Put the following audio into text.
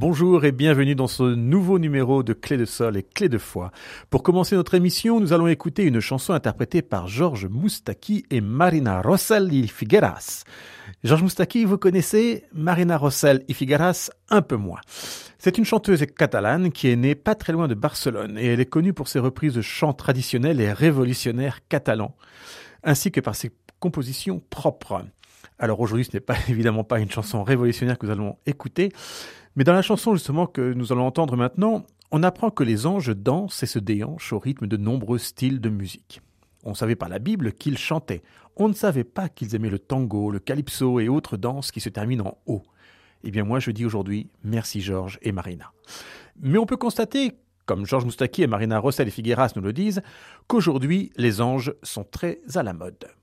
Bonjour et bienvenue dans ce nouveau numéro de Clé de Sol et Clé de Foi. Pour commencer notre émission, nous allons écouter une chanson interprétée par George Moustaki et Marina Rossell y Figueras. George Moustaki, vous connaissez, Marina Rossell y Figueras, un peu moins. C'est une chanteuse catalane qui est née pas très loin de Barcelone et elle est connue pour ses reprises de chants traditionnels et révolutionnaires catalans, ainsi que par ses compositions propres. Alors aujourd'hui, ce n'est pas évidemment pas une chanson révolutionnaire que nous allons écouter, mais dans la chanson justement que nous allons entendre maintenant, on apprend que les anges dansent et se déhanchent au rythme de nombreux styles de musique. On savait par la Bible qu'ils chantaient. On ne savait pas qu'ils aimaient le tango, le calypso et autres danses qui se terminent en O. Eh bien moi je dis aujourd'hui, merci Georges et Marina. Mais on peut constater, comme George Moustaki et Marina Rossell y Figueras nous le disent, qu'aujourd'hui les anges sont très à la mode.